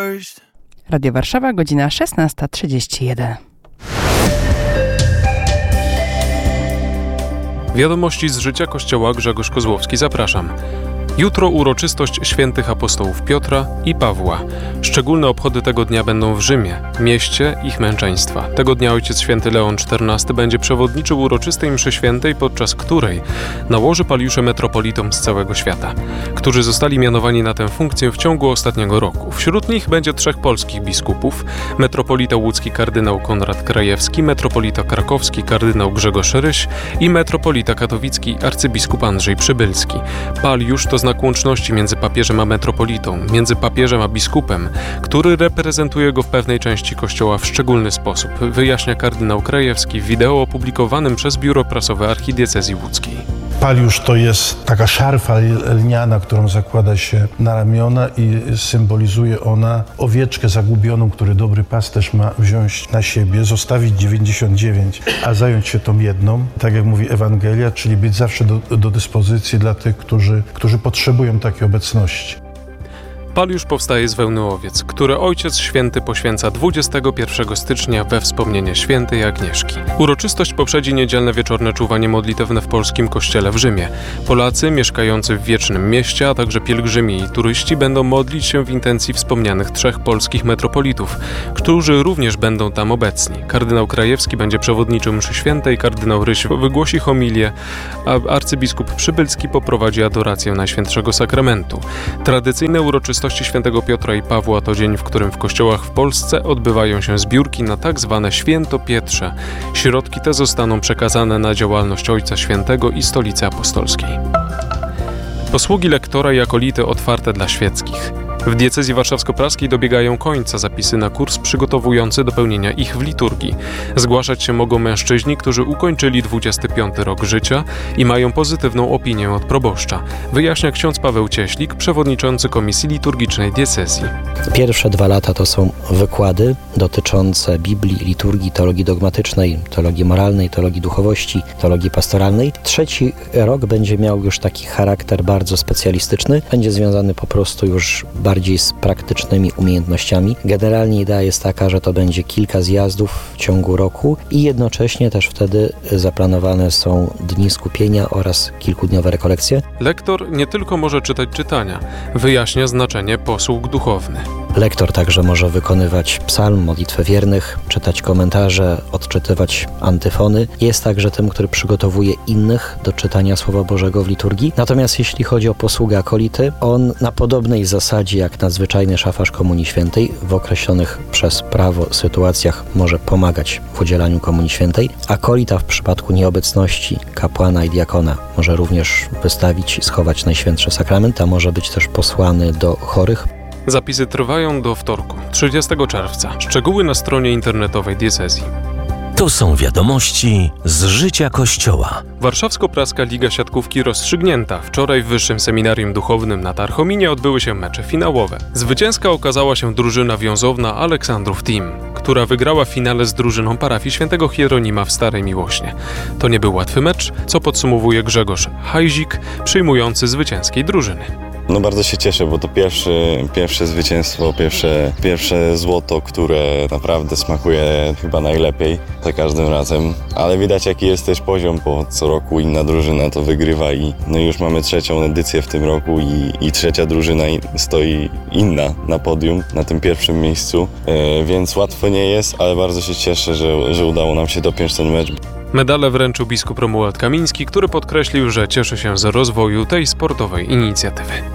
first. Radio Warszawa, godzina 16:31. Wiadomości z życia Kościoła. Grzegorz Kozłowski, zapraszam. Jutro uroczystość świętych apostołów Piotra i Pawła. Szczególne obchody tego dnia będą w Rzymie, mieście ich męczeństwa. Tego dnia Ojciec Święty Leon XIV będzie przewodniczył uroczystej mszy świętej, podczas której nałoży paliusze metropolitom z całego świata, którzy zostali mianowani na tę funkcję w ciągu ostatniego roku. Wśród nich będzie 3 polskich biskupów: metropolita łódzki kardynał Konrad Krajewski, metropolita krakowski kardynał Grzegorz Ryś i metropolita katowicki arcybiskup Andrzej Przybylski. Paliusz to znak łączności między papieżem a metropolitą, między papieżem a biskupem, który reprezentuje go w pewnej części Kościoła w szczególny sposób, wyjaśnia kardynał Krajewski w wideo opublikowanym przez Biuro Prasowe Archidiecezji Łódzkiej. Paliusz to jest taka szarfa lniana, którą zakłada się na ramiona i symbolizuje ona owieczkę zagubioną, który dobry pasterz ma wziąć na siebie, zostawić 99, a zająć się tą jedną, tak jak mówi Ewangelia, czyli być zawsze do dyspozycji dla tych, którzy potrzebują takiej obecności. Paliusz powstaje z wełny owiec, które Ojciec Święty poświęca 21 stycznia we wspomnienie świętej Agnieszki. Uroczystość poprzedzi niedzielne wieczorne czuwanie modlitewne w polskim kościele w Rzymie. Polacy mieszkający w Wiecznym Mieście, a także pielgrzymi i turyści będą modlić się w intencji wspomnianych 3 polskich metropolitów, którzy również będą tam obecni. Kardynał Krajewski będzie przewodniczył mszy świętej, kardynał Ryś wygłosi homilię, a arcybiskup Przybylski poprowadzi adorację Najświętszego Sakramentu. Tradycyjne uroczystości Świętego Piotra i Pawła to dzień, w którym w kościołach w Polsce odbywają się zbiórki na tak zwane Święto Pietrze. Środki te zostaną przekazane na działalność Ojca Świętego i Stolicy Apostolskiej. Posługi lektora i akolity otwarte dla świeckich. W diecezji warszawsko-praskiej dobiegają końca zapisy na kurs przygotowujący do pełnienia ich w liturgii. Zgłaszać się mogą mężczyźni, którzy ukończyli 25 rok życia i mają pozytywną opinię od proboszcza, wyjaśnia ksiądz Paweł Cieślik, przewodniczący Komisji Liturgicznej diecezji. Pierwsze 2 lata to są wykłady dotyczące Biblii, liturgii, teologii dogmatycznej, teologii moralnej, teologii duchowości, teologii pastoralnej. 3. rok będzie miał już taki charakter bardzo specjalistyczny. Będzie związany po prostu już bardziej z praktycznymi umiejętnościami. Generalnie idea jest taka, że to będzie kilka zjazdów w ciągu roku i jednocześnie też wtedy zaplanowane są dni skupienia oraz kilkudniowe rekolekcje. Lektor nie tylko może czytać czytania, wyjaśnia znaczenie posług duchowny. Lektor także może wykonywać psalm, modlitwę wiernych, czytać komentarze, odczytywać antyfony. Jest także tym, który przygotowuje innych do czytania Słowa Bożego w liturgii. Natomiast jeśli chodzi o posługę akolity, on na podobnej zasadzie jak nadzwyczajny szafarz Komunii Świętej w określonych przez prawo sytuacjach może pomagać w udzielaniu Komunii Świętej. Akolita w przypadku nieobecności kapłana i diakona może również wystawić i schować Najświętszy Sakrament, a może być też posłany do chorych. Zapisy trwają do wtorku, 30 czerwca. Szczegóły na stronie internetowej diecezji. To są wiadomości z życia Kościoła. Warszawsko-praska Liga Siatkówki rozstrzygnięta. Wczoraj w Wyższym Seminarium Duchownym na Tarchominie odbyły się mecze finałowe. Zwycięska okazała się drużyna wiązowna Aleksandrów Team, która wygrała w finale z drużyną parafii Świętego Hieronima w Starej Miłośnie. To nie był łatwy mecz, co podsumowuje Grzegorz Hajzik, przyjmujący zwycięskiej drużyny. No bardzo się cieszę, bo to pierwsze zwycięstwo, pierwsze złoto, które naprawdę smakuje chyba najlepiej za każdym razem. Ale widać, jaki jest też poziom, bo co roku inna drużyna to wygrywa i no już mamy 3. edycję w tym roku i 3. drużyna stoi inna na podium, na tym pierwszym miejscu, więc łatwo nie jest, ale bardzo się cieszę, że udało nam się dopiąć ten mecz. Medale wręczył biskup Romuald Kamiński, który podkreślił, że cieszy się z rozwoju tej sportowej inicjatywy.